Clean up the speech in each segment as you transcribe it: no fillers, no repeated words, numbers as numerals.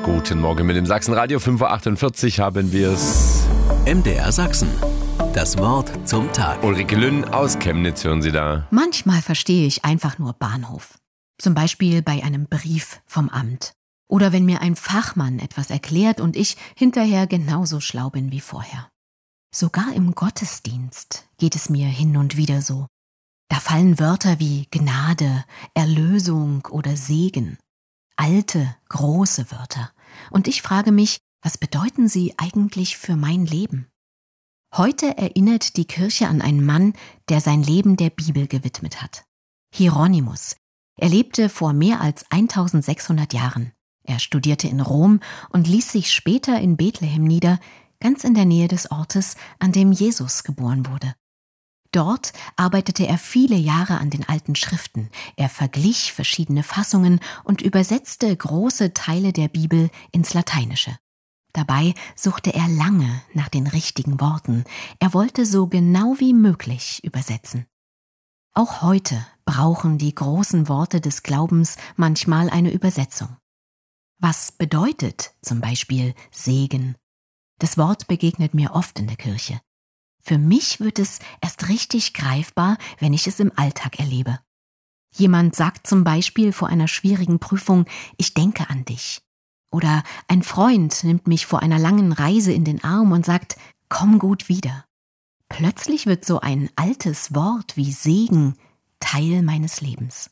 Guten Morgen mit dem Sachsenradio. 5.48 Uhr haben wir es. MDR Sachsen. Das Wort zum Tag. Ulrike Lünn aus Chemnitz hören Sie da. Manchmal verstehe ich einfach nur Bahnhof. Zum Beispiel bei einem Brief vom Amt. Oder wenn mir ein Fachmann etwas erklärt und ich hinterher genauso schlau bin wie vorher. Sogar im Gottesdienst geht es mir hin und wieder so. Da fallen Wörter wie Gnade, Erlösung oder Segen. Alte, große Wörter. Und ich frage mich, was bedeuten sie eigentlich für mein Leben? Heute erinnert die Kirche an einen Mann, der sein Leben der Bibel gewidmet hat. Hieronymus. Er lebte vor mehr als 1600 Jahren. Er studierte in Rom und ließ sich später in Bethlehem nieder, ganz in der Nähe des Ortes, an dem Jesus geboren wurde. Dort arbeitete er viele Jahre an den alten Schriften. Er verglich verschiedene Fassungen und übersetzte große Teile der Bibel ins Lateinische. Dabei suchte er lange nach den richtigen Worten. Er wollte so genau wie möglich übersetzen. Auch heute brauchen die großen Worte des Glaubens manchmal eine Übersetzung. Was bedeutet zum Beispiel Segen? Das Wort begegnet mir oft in der Kirche. Für mich wird es erst richtig greifbar, wenn ich es im Alltag erlebe. Jemand sagt zum Beispiel vor einer schwierigen Prüfung, ich denke an dich. Oder ein Freund nimmt mich vor einer langen Reise in den Arm und sagt, komm gut wieder. Plötzlich wird so ein altes Wort wie Segen Teil meines Lebens.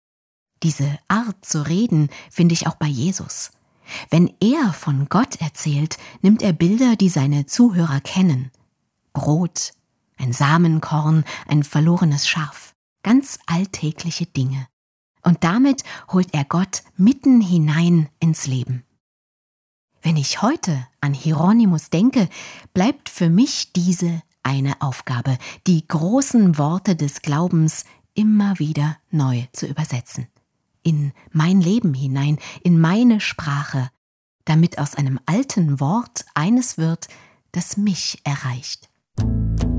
Diese Art zu reden finde ich auch bei Jesus. Wenn er von Gott erzählt, nimmt er Bilder, die seine Zuhörer kennen. Brot, ein Samenkorn, ein verlorenes Schaf, ganz alltägliche Dinge. Und damit holt er Gott mitten hinein ins Leben. Wenn ich heute an Hieronymus denke, bleibt für mich diese eine Aufgabe, die großen Worte des Glaubens immer wieder neu zu übersetzen. In mein Leben hinein, in meine Sprache, damit aus einem alten Wort eines wird, das mich erreicht.